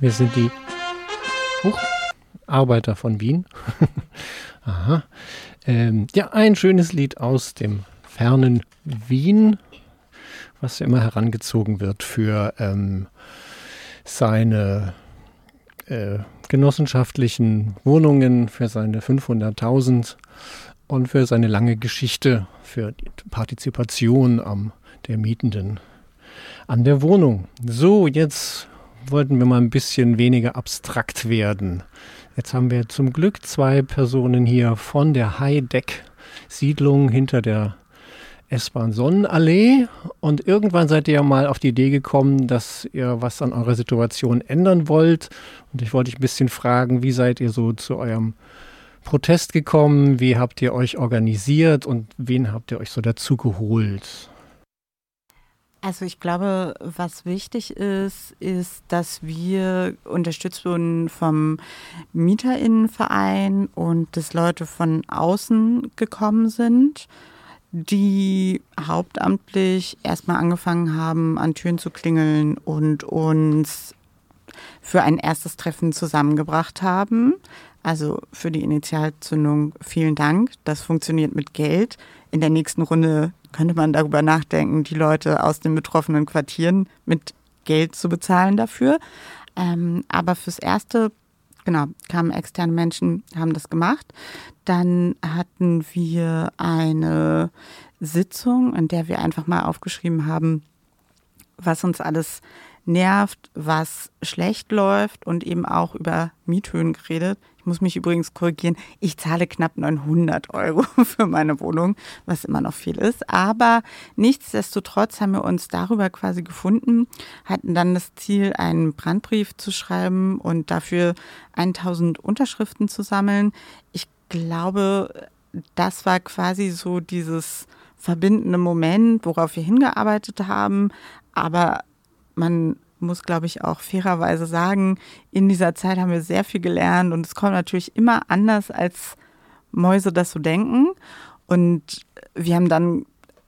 Wir sind die Arbeiter von Wien. Aha. Ja, ein schönes Lied aus dem fernen Wien, was ja immer herangezogen wird für seine genossenschaftlichen Wohnungen, für seine 500.000 und für seine lange Geschichte, für die Partizipation der Mietenden an der Wohnung. So, jetzt wollten wir mal ein bisschen weniger abstrakt werden. Jetzt haben wir zum Glück 2 Personen hier von der Heideck-Siedlung hinter der S-Bahn Sonnenallee. Und irgendwann seid ihr ja mal auf die Idee gekommen, dass ihr was an eurer Situation ändern wollt. Und ich wollte dich ein bisschen fragen, wie seid ihr so zu eurem Protest gekommen? Wie habt ihr euch organisiert und wen habt ihr euch so dazu geholt? Also ich glaube, was wichtig ist, dass wir unterstützt wurden vom MieterInnenverein und dass Leute von außen gekommen sind, die hauptamtlich erstmal angefangen haben, an Türen zu klingeln und uns für ein erstes Treffen zusammengebracht haben. Also für die Initialzündung vielen Dank. Das funktioniert mit Geld. In der nächsten Runde könnte man darüber nachdenken, die Leute aus den betroffenen Quartieren mit Geld zu bezahlen dafür. Aber fürs Erste, genau, kamen externe Menschen, haben das gemacht. Dann hatten wir eine Sitzung, in der wir einfach mal aufgeschrieben haben, was uns alles nervt, was schlecht läuft und eben auch über Miethöhen geredet. Ich muss mich übrigens korrigieren, ich zahle knapp 900 € für meine Wohnung, was immer noch viel ist. Aber nichtsdestotrotz haben wir uns darüber quasi gefunden, hatten dann das Ziel, einen Brandbrief zu schreiben und dafür 1000 Unterschriften zu sammeln. Ich glaube, das war quasi so dieses verbindende Moment, worauf wir hingearbeitet haben. Aber man muss, glaube ich, auch fairerweise sagen, in dieser Zeit haben wir sehr viel gelernt und es kommt natürlich immer anders, als Mäuse das so denken. Und wir haben dann